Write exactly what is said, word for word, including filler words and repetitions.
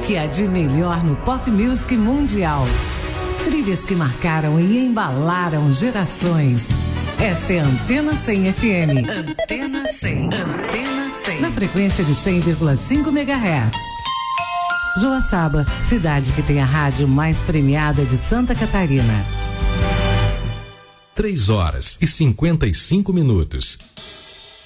que há de melhor no pop music mundial. Trilhas que marcaram e embalaram gerações. Esta é a Antena cem F M. Antena cem. Antena cem. Na frequência de cem vírgula cinco megahertz. Joaçaba, cidade que tem a rádio mais premiada de Santa Catarina. Três horas e cinquenta e cinco minutos.